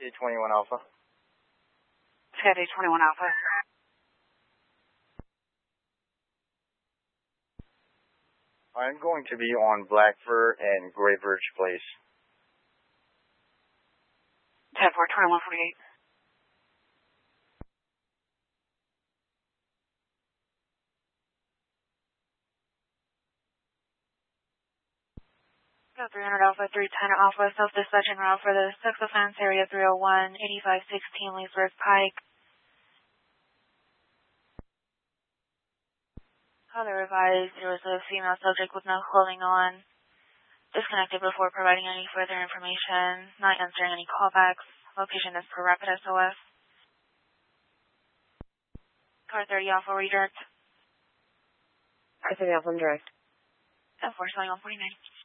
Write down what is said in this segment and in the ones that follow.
21 Alpha. Skyday 21 Alpha. I'm going to be on Blackfur and Gray Birch Place. 10-4, 2148. Go 300 Alpha, 310 Alpha, self-dispatching route for the sex offense, area 301, 8516 Leesburg Pike. Other revised, there was a female subject with no clothing on, disconnected before providing any further information, not answering any callbacks, location is per Rapid SOS. Car 30 Alpha, redirect. Car 30 Alpha, direct. 10-4, 2149.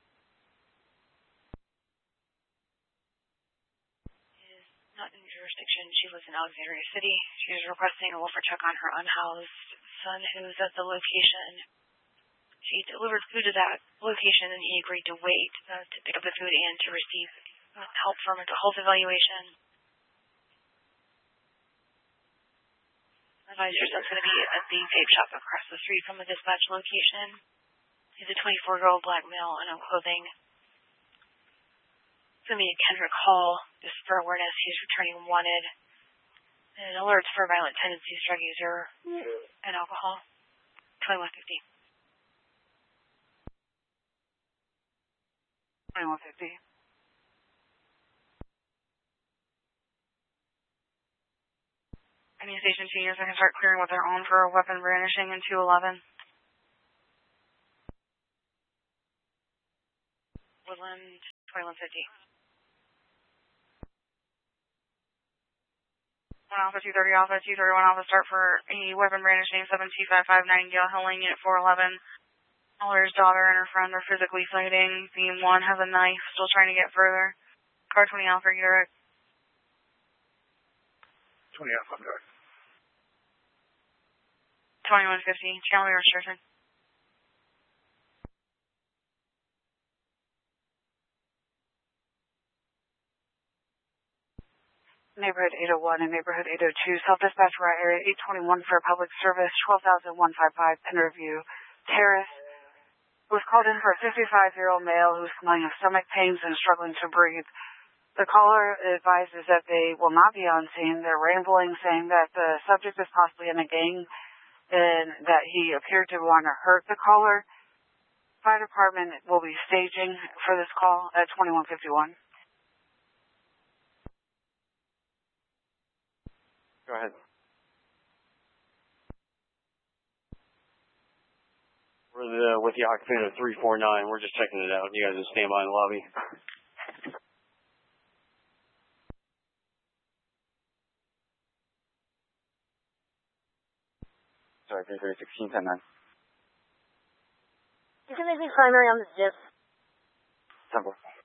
Not in jurisdiction. She lives in Alexandria City. She is requesting a welfare check on her unhoused son who's at the location. She delivered food to that location and he agreed to wait to pick up the food and to receive help for mental health evaluation. Advise your son's going to be at the vape shop across the street from the dispatch location. He's a 24-year-old black male in no clothing. It's going to be a Kendrick Hall, just for awareness. He's returning wanted. And alerts for violent tendencies, drug user, and alcohol. 2150. 2150. Any station seniors that can start clearing with their own for weapon brandishing in 211. Woodland, 2150. 1 Alpha, 230 Alpha, 231 Alpha, start for a weapon brandishing 7255 Nightingale Hill Lane, Unit 411. Caller's daughter and her friend are physically fighting. Beam 1 has a knife, still trying to get further. Car 20 Alpha, redirect. 20 Alpha, direct. 2150, channel restriction. Neighborhood 801 and Neighborhood 802, self-dispatch route area 821 for public service, 12,155 Penreview Terrace. Was called in for a 55-year-old male who's complaining of stomach pains and struggling to breathe. The caller advises that they will not be on scene. They're rambling, saying that the subject is possibly in a gang and that he appeared to want to hurt the caller. Fire department will be staging for this call at 2151. Go ahead. We're with the occupant of 349. We're just checking it out. You guys just stand by in the lobby. Sorry, 3316, 10-9. You can make me primary on the zip. 10-4.